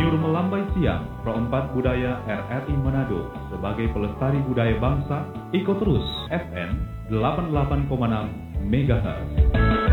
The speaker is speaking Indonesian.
Insinyur Melambai Siang, Pro 4 Budaya RRI Manado, sebagai pelestari budaya bangsa, ikut terus FM 88,6 MHz.